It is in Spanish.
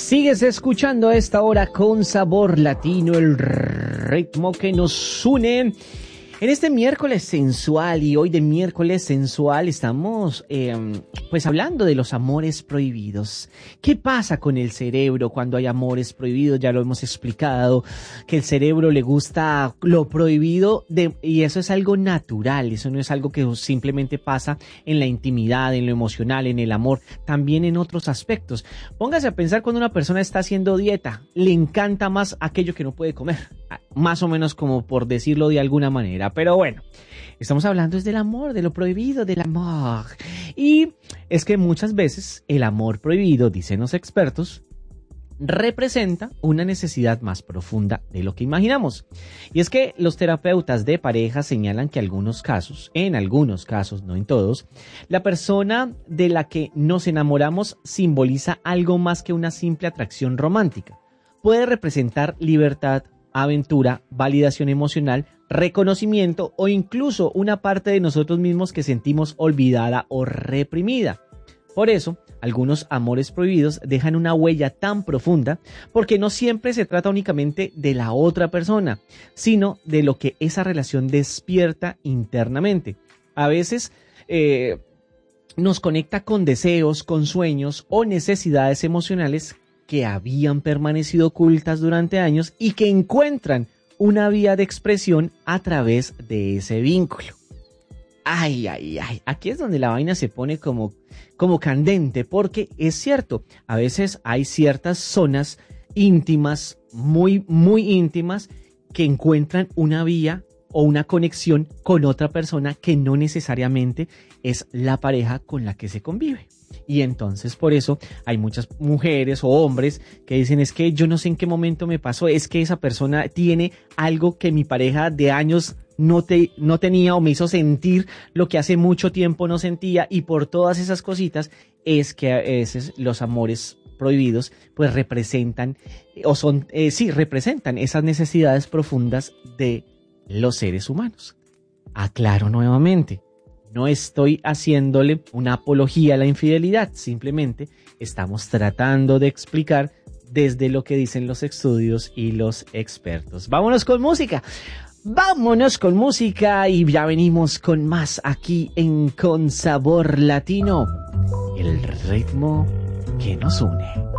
Sigues escuchando a esta hora con sabor latino, el ritmo que nos une. En este miércoles sensual, y hoy de miércoles sensual estamos pues hablando de los amores prohibidos. ¿Qué pasa con el cerebro cuando hay amores prohibidos? Ya lo hemos explicado, que el cerebro le gusta lo prohibido y eso es algo natural, eso no es algo que simplemente pasa en la intimidad, en lo emocional, en el amor, también en otros aspectos. Póngase a pensar cuando una persona está haciendo dieta, le encanta más aquello que no puede comer, más o menos como por decirlo de alguna manera. Pero bueno, estamos hablando es del amor, de lo prohibido, del amor. Y es que muchas veces el amor prohibido, dicen los expertos, representa una necesidad más profunda de lo que imaginamos. Y es que los terapeutas de pareja señalan que en algunos casos, no en todos, la persona de la que nos enamoramos simboliza algo más que una simple atracción romántica. Puede representar libertad, aventura, validación emocional, reconocimiento o incluso una parte de nosotros mismos que sentimos olvidada o reprimida. Por eso, algunos amores prohibidos dejan una huella tan profunda porque no siempre se trata únicamente de la otra persona, sino de lo que esa relación despierta internamente. A veces nos conecta con deseos, con sueños o necesidades emocionales que habían permanecido ocultas durante años y que encuentran una vía de expresión a través de ese vínculo. Ay, aquí es donde la vaina se pone como candente, porque es cierto, a veces hay ciertas zonas íntimas, muy, muy íntimas, que encuentran una vía o una conexión con otra persona que no necesariamente es la pareja con la que se convive. Y entonces por eso hay muchas mujeres o hombres que dicen es que yo no sé en qué momento me pasó, es que esa persona tiene algo que mi pareja de años no tenía o me hizo sentir lo que hace mucho tiempo no sentía, y por todas esas cositas es que a veces los amores prohibidos pues representan representan esas necesidades profundas de los seres humanos. Aclaro nuevamente. No estoy haciéndole una apología a la infidelidad, simplemente estamos tratando de explicar desde lo que dicen los estudios y los expertos. Vámonos con música y ya venimos con más aquí en Con Sabor Latino, el ritmo que nos une.